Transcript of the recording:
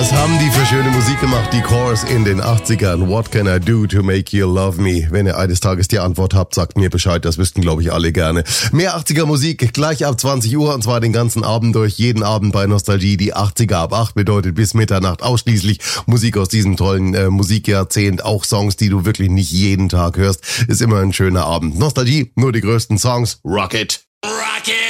Was haben die für schöne Musik gemacht, die Corrs in den 80ern? What can I do to make you love me? Wenn ihr eines Tages die Antwort habt, sagt mir Bescheid, das wüssten, glaube ich, alle gerne. Mehr 80er Musik, gleich ab 20 Uhr und zwar den ganzen Abend durch, jeden Abend bei Nostalgie. Die 80er ab 8 bedeutet bis Mitternacht ausschließlich Musik aus diesem tollen Musikjahrzehnt. Auch Songs, die du wirklich nicht jeden Tag hörst. Ist immer ein schöner Abend. Nostalgie, nur die größten Songs. Rock it! Rock it!